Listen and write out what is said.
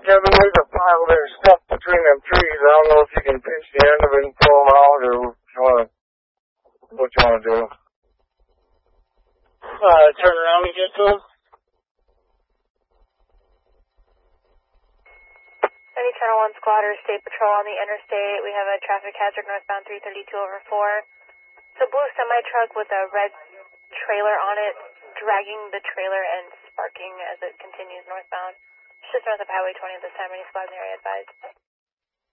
Kevin, there's a pile there stuck between them trees. I don't know if you can pinch the end of it and pull them out, or what you want to do. Turn around and get to them. Any Channel 1 squad or state patrol on the interstate. We have a traffic hazard northbound 332/4. It's a blue semi-truck with a red trailer on it, dragging the trailer and sparking as it continues northbound. It's just north of Highway 20 at this time. Any squad in the area advised.